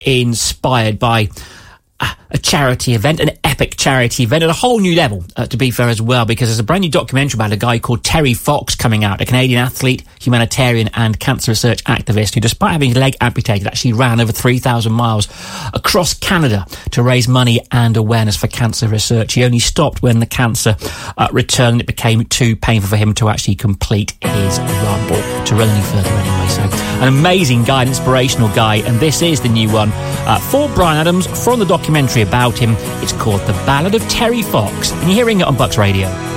inspired by a charity event, an epic charity event at a whole new level, to be fair as well, because there's a brand new documentary about a guy called Terry Fox coming out, a Canadian athlete, humanitarian and cancer research activist who, despite having his leg amputated, actually ran over 3,000 miles across Canada to raise money and awareness for cancer research. He only stopped when the cancer returned and it became too painful for him to actually complete his run, or to run any further anyway. So an amazing guy, an inspirational guy, and this is the new one for Bryan Adams from the documentary about him. It's called The Ballad of Terry Fox, and you're hearing it on Bucks Radio.